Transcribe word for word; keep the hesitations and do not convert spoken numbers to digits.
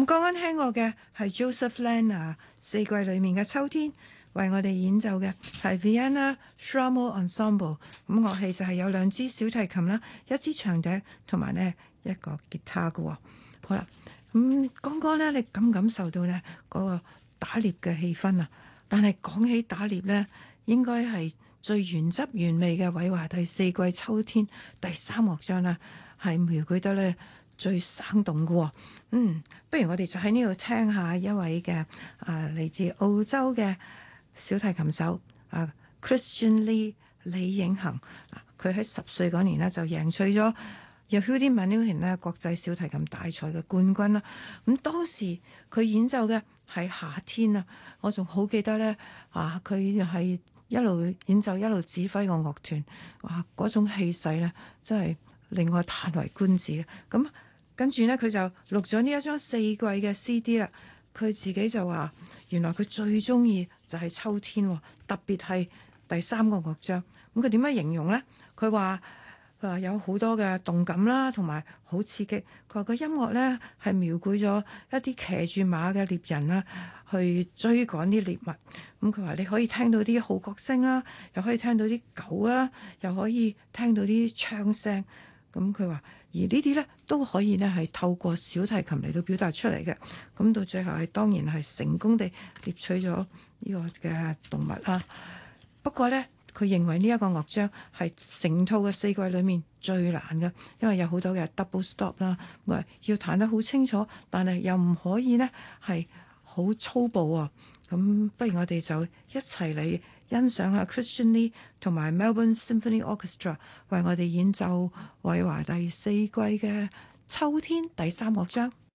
剛剛聽過嘅係 Joseph Land四季裏面嘅秋天，為我哋演奏嘅係 Vienna Stramo Ensemble。咁樂器就係有兩支小提琴啦，一支長笛同埋呢一個吉他嘅。好啦，咁剛剛呢，你感唔感受到呢嗰個打獵嘅氣氛啊？但係講起打獵呢，應該係最原汁原味嘅韋華第四季秋天第三樂章啦，係描繪得呢最生動嘅。嗯，不如我哋就喺呢度聽下一位嘅啊嚟自澳洲嘅小提琴手啊 Christian Lee 李影恒。佢喺十歲嗰年呢，就贏取咗 Yehudi Menuhin 咧國際小提琴大賽嘅冠軍啦。咁當時佢演奏嘅係夏天啊，我仲好記得呢，啊，佢係一路演奏一路指揮個樂團，哇！嗰種氣勢呢，真係令我嘆為觀止嘅。咁跟住呢，佢就錄咗呢一張四季嘅 C D 啦。佢自己就話，原來佢最中意就係秋天，特別係第三個樂章。咁佢點樣形容呢？佢話佢話有好多嘅動感啦，同埋好刺激。佢話個音樂呢係描繪咗一啲騎住馬嘅獵人啦，去追趕啲獵物。咁佢話你可以聽到啲號角聲啦，又可以聽到啲狗啦，又可以聽到啲槍聲。咁佢話而呢啲呢都可以呢係透過小提琴嚟到表達出嚟嘅。咁到最後係當然係成功地獵取咗呢個嘅動物啦。不過呢，佢認為呢一個樂章係成套嘅四季裏面最難嘅，因為有好多嘅 double stop 啦，話要彈得好清楚，但係又唔可以呢係好粗暴啊。咁不如我哋就一齊嚟欣賞下 Christian Lee 同埋 Melbourne Symphony Orchestra 為我哋演奏韋華第四季嘅秋天第三樂章。